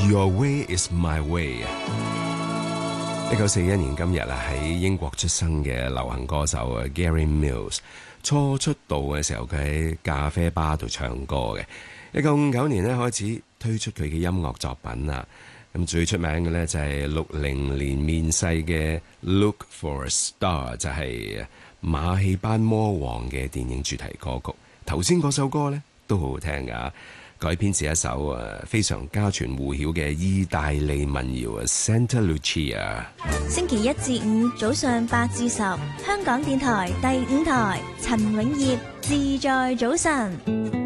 Your Way Is My Way。1941年今日喺英國出生嘅流行歌手Gary Mills， 初出道嘅時候佢喺咖啡吧度唱歌嘅。1959年開始推出佢嘅音樂作品啦。咁最出名嘅呢，就係60年面世嘅 Look for a Star， 就係馬戲班魔王嘅電影主題歌曲。頭先嗰首歌呢，都好好聽噶，改編自一首非常家傳戶曉嘅意大利民謠 Santa Lucia。 星期一至五早上8至10，香港電台第5台陳永業自在早晨。